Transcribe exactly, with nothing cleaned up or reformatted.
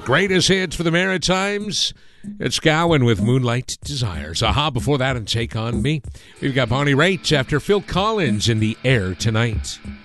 Greatest hits for the Maritimes. It's Gowan with Moonlight Desires. Aha, before that, and Take On Me. We've got Bonnie Raitt after Phil Collins in the air tonight.